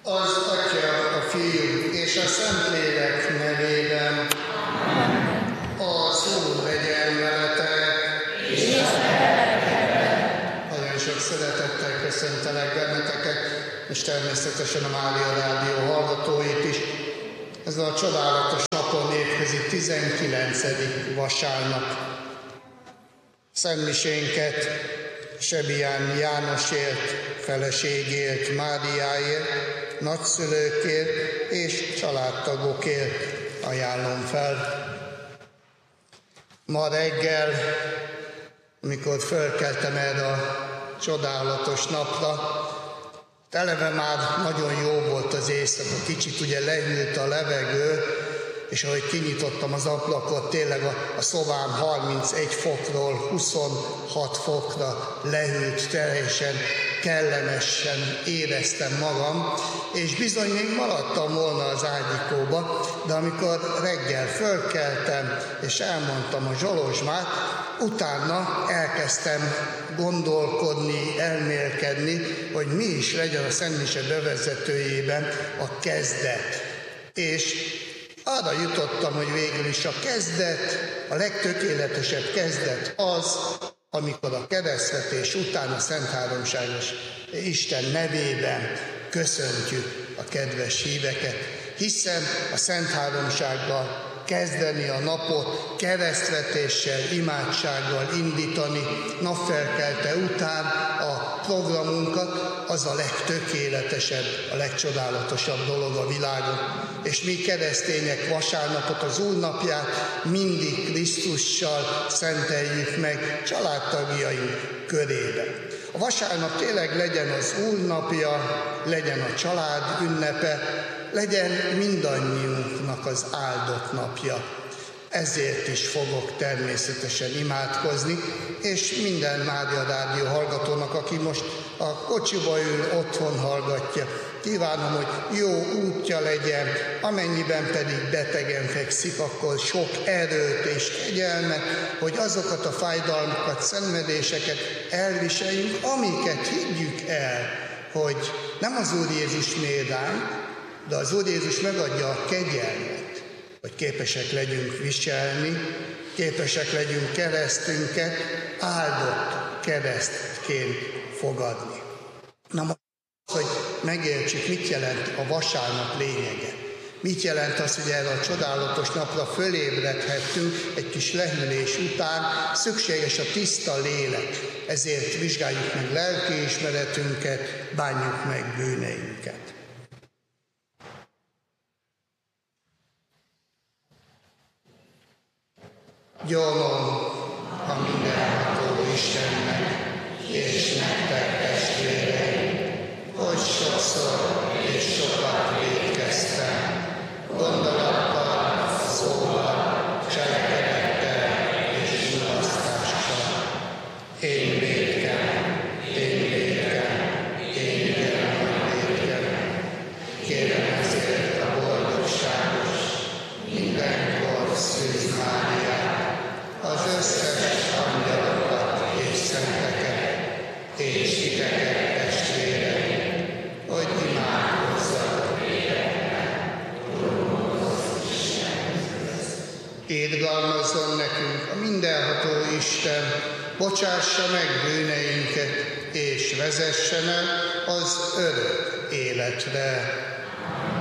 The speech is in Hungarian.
Az Atya, a Fiú és a Szentlélek nevében. Az Úr legyen veletek. Nagyon sok szeretettel köszöntelek benneteket, és természetesen a Mária Rádió hallgatóit is. Ez a csodálatos napon évközi 19. vasárnap. Szentmisénket Sebiján Jánosért, feleségért, Máriáért, nagyszülőkért és családtagokért ajánlom fel. Ma reggel, amikor fölkeltem erre a csodálatos napra, eleve már nagyon jó volt az éjszaka, kicsit ugye lehűlt a levegő, és ahogy kinyitottam az ablakot, tényleg a szobám 31 fokról 26 fokra lehűlt, teljesen kellemesen éreztem magam, és bizony még maradtam volna az ágyikóba, de amikor reggel fölkeltem, és elmondtam a zsolozsmát, utána elkezdtem gondolkodni, elmélkedni, hogy mi is legyen a Szentmise bevezetőjében a kezdet. És arra jutottam, hogy végül is a kezdet, a legtökéletesebb kezdet az, amikor a keresztvetés után a Szent Háromságos Isten nevében köszöntjük a kedves híveket, hiszen a Szent Háromsággal kezdeni a napot, keresztvetéssel, imádsággal indítani, napfelkelte után a programunkat, az a legtökéletesebb, a legcsodálatosabb dolog a világon. És mi keresztények vasárnapot, az Úr napját mindig Krisztussal szenteljük meg családtagjaink körében. A vasárnap tényleg legyen az Úr napja, legyen a család ünnepe, legyen mindannyiunknak az áldott napja. Ezért is fogok természetesen imádkozni, és minden Mária Rádió hallgatónak, aki most a kocsiba ül, otthon hallgatja, kívánom, hogy jó útja legyen, amennyiben pedig betegen fekszik, akkor sok erőt és kegyelmet, hogy azokat a fájdalmakat, szenvedéseket elviseljünk, amiket higgyük el, hogy nem az Úr Jézus méltán, de az Úr Jézus megadja a kegyelmet, hogy képesek legyünk viselni, képesek legyünk keresztünket áldott keresztként fogadni. Na most, hogy megértsük, mit jelent a vasárnap lényege. Mit jelent az, hogy erre a csodálatos napra fölébredhettünk egy kis lehűlés után, szükséges a tiszta lélek. Ezért vizsgáljuk meg lelkiismeretünket, bánjuk meg bűneinket. Gyónom a mindenható Istennek, és nektek testvéreim, hogy sokszor és sokat vétkeztem, gondolattal, szóval, cselekedettel és mulasztással. Én vétkem, én vétkem, én igen vétkem. Kérem ezért a boldogságos, mindenkor Szűz Máriát, az összes angyalokat és szenteket, és titeket testvéreim, hogy imádkozzatok véletlen, Urunk Istenhez. Irgalmazzon nekünk a mindenható Isten, bocsássa meg bűneinket, és vezessen el az örök életre.